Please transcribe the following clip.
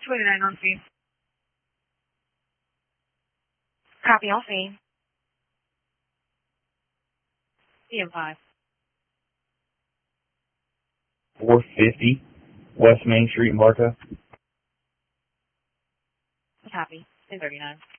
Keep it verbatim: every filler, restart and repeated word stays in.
twenty-nine on scene. Copy on scene. E M five. four fifty West Main Street in Bartow. Copy. ten thirty-nine.